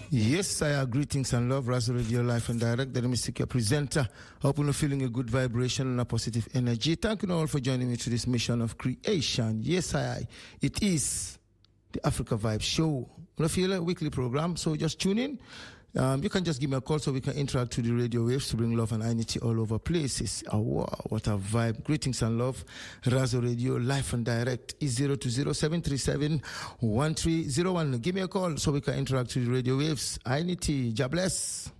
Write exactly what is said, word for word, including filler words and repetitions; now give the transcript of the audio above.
Yes, I are greetings and love. Razo Radio Live and Direct. The Mystic presenter. Hope you're feeling a good vibration and a positive energy. Thank you all for joining me to this mission of creation. Yes, I. It is the Africa Vibe Show. We feel a weekly program, so just tune in. Um, you can just give me a call so we can interact to the radio waves to bring love and unity all over places. Oh, wow, what a vibe. Greetings and love. Razo Radio Live and Direct is zero two zero seven three seven one three zero one. Give me a call so we can interact to the radio waves. Unity. God bless.